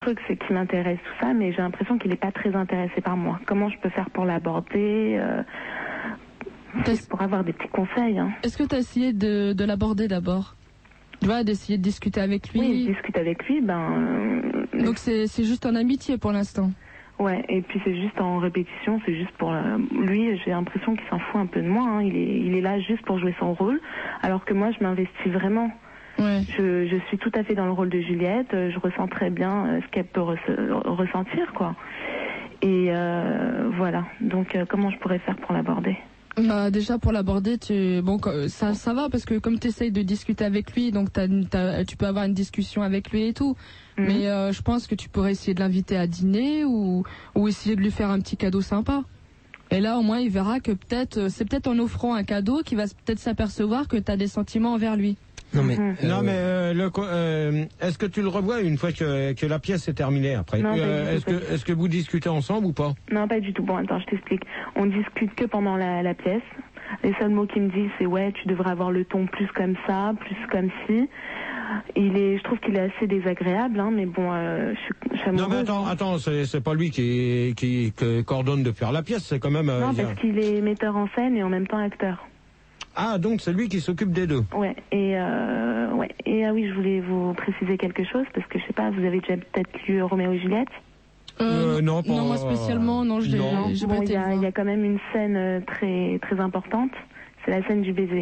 truc, c'est qu'il m'intéresse tout ça, mais j'ai l'impression qu'il n'est pas très intéressé par moi. Comment je peux faire pour l'aborder pour avoir des petits conseils. Hein. Est-ce que tu as essayé de l'aborder d'abord? Tu vois, d'essayer de discuter avec lui? Oui, je discute avec lui, Donc c'est juste en amitié pour l'instant? Ouais, et puis c'est juste en répétition, c'est juste pour... Lui, j'ai l'impression qu'il s'en fout un peu de moi, hein. Il est là juste pour jouer son rôle, alors que moi, je m'investis vraiment. Ouais. Je suis tout à fait dans le rôle de Juliette, je ressens très bien ce qu'elle peut ressentir, quoi. Et voilà, donc comment je pourrais faire pour l'aborder? Bah déjà pour l'aborder, ça va parce que comme tu essayes de discuter avec lui, donc tu peux avoir une discussion avec lui et tout. Mais je pense que tu pourrais essayer de l'inviter à dîner ou essayer de lui faire un petit cadeau sympa. Et là au moins il verra que c'est peut-être en offrant un cadeau qu'il va peut-être s'apercevoir que tu as des sentiments envers lui. Non mais, est-ce que tu le revois une fois que la pièce est terminée après? Est-ce que vous discutez ensemble ou pas? Non, pas du tout. Bon, attends, je t'explique. On discute que pendant la pièce. Les seuls mots qu'il me dit, c'est ouais, tu devrais avoir le ton plus comme ça, plus comme ci. Je trouve qu'il est assez désagréable, hein, mais bon, je suis amoureuse. Non mais attends, c'est pas lui qui coordonne de faire la pièce, c'est quand même. Non, parce qu'il est metteur en scène et en même temps acteur. Ah, donc c'est lui qui s'occupe des deux. Ouais, et ah oui, je voulais vous préciser quelque chose, parce que je sais pas, vous avez déjà peut-être lu Roméo et Juliette? Non, pas... non, moi spécialement, non, j'ai pas été voir. Il y a quand même une scène très, très importante, c'est la scène du baiser.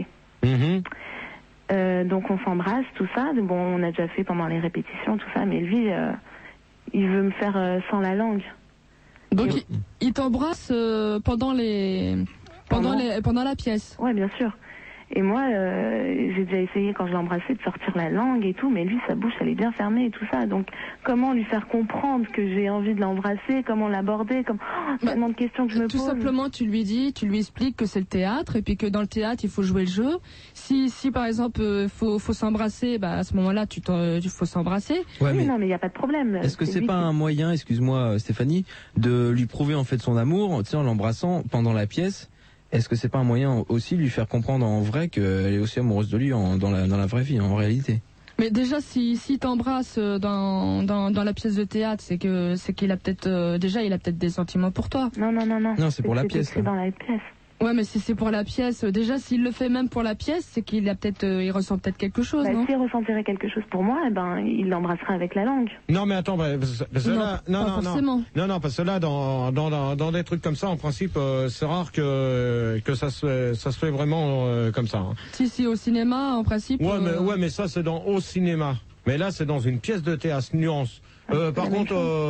Donc on s'embrasse, tout ça, bon, on a déjà fait pendant les répétitions, tout ça, mais lui, il veut me faire sans la langue. Donc il t'embrasse pendant la pièce? Ouais, bien sûr. Et moi, j'ai déjà essayé quand je l'embrassais de sortir la langue et tout, mais lui, sa bouche, elle est bien fermée et tout ça. Donc, comment lui faire comprendre que j'ai envie de l'embrasser? Comment l'aborder? Tellement de questions que je me pose. Tout simplement, tu lui expliques que c'est le théâtre et puis que dans le théâtre, il faut jouer le jeu. Si par exemple, faut s'embrasser, à ce moment-là, il faut s'embrasser. Ouais, oui, non, mais il n'y a pas de problème. Est-ce que c'est pas un moyen, excuse-moi Stéphanie, de lui prouver en fait son amour, tu sais, en l'embrassant pendant la pièce? Est-ce que c'est pas un moyen aussi de lui faire comprendre en vrai qu'elle est aussi amoureuse de lui dans la vraie vie, en réalité? Mais déjà, si t'embrasse dans la pièce de théâtre, c'est qu'il a peut-être il a peut-être des sentiments pour toi. Non. Non, c'est pour la pièce. C'est dans la pièce. Ouais, mais si c'est pour la pièce, déjà s'il le fait même pour la pièce, c'est qu'il a peut-être, il ressent peut-être quelque chose, non? S'il ressentirait quelque chose pour moi, il l'embrasserait avec la langue. Non, mais attends, parce que là, non, parce que là, dans des trucs comme ça, en principe, c'est rare que ça se fait vraiment comme ça. Hein. Si, au cinéma, en principe. Ouais, mais ça, c'est au cinéma. Mais là, c'est dans une pièce de théâtre, nuance. Par contre,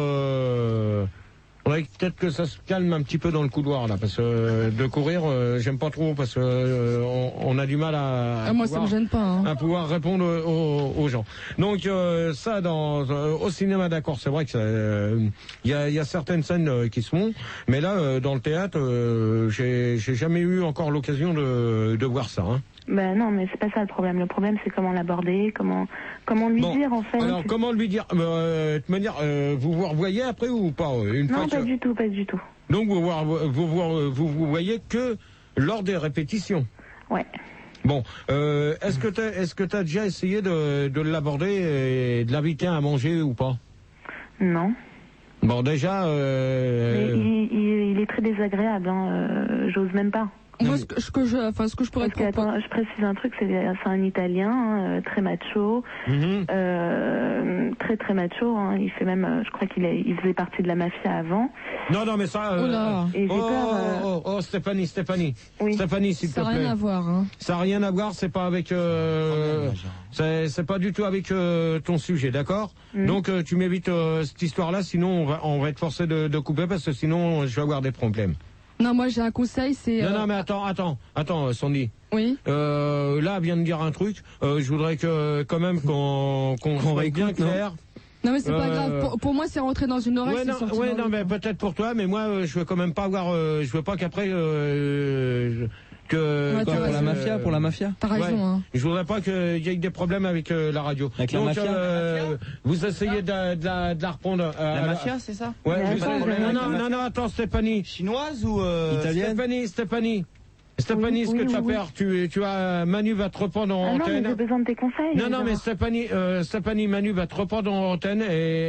faudrait peut-être que ça se calme un petit peu dans le couloir là, parce que de courir, j'aime pas trop, parce que on a du mal à moi ça me gêne pas, hein. À pouvoir répondre aux gens. Donc ça, au cinéma, d'accord, c'est vrai que il y a certaines scènes qui se font, mais là dans le théâtre, j'ai jamais eu encore l'occasion de voir ça. Hein. Non, mais c'est pas ça le problème. Le problème, c'est comment l'aborder, comment lui dire, en fait. Alors, comment lui dire vous vous revoyez après ou pas Non, pas du tout. Donc, vous voyez que lors des répétitions. Ouais. Bon, est-ce que t'as déjà essayé de l'aborder et de l'inviter à manger ou pas? Non. Bon, déjà... Mais il est très désagréable, hein. J'ose même pas. Moi, ce que je pourrais te proposer... Attends, je précise un truc, c'est un Italien, hein, très macho, très très macho, hein, il fait même, je crois il faisait partie de la mafia avant. Non, mais ça... et j'ai peur... Stéphanie. Oui. Stéphanie, s'il te plaît. Ça n'a rien à voir, hein. Ça n'a rien à voir, c'est pas avec... c'est pas du tout avec ton sujet, d'accord? Donc, tu m'évites cette histoire-là, sinon on va être forcé de couper, parce que sinon, je vais avoir des problèmes. Non, moi j'ai un conseil, c'est... Non, mais attends, Sandy. Oui. Là, elle vient de dire un truc. Je voudrais quand même qu'on soit bien clair. Non, mais c'est pas grave. Pour moi, c'est rentrer dans une oreille. Non, mais peut-être pour toi, mais moi, je veux quand même pas avoir. Je veux pas qu'après pour la mafia. T'as raison. Hein. Je voudrais pas qu'il y ait des problèmes avec la radio. Avec la mafia. Vous essayez de la reprendre. La mafia, c'est ça? Ouais. Non, attends, Stéphanie. Chinoise ou italienne? Stéphanie, ce que tu vas faire, tu as Manu va te reprendre en antenne. Non, mais j'ai besoin de tes conseils. Non, mais Stéphanie, Manu va te reprendre en antenne et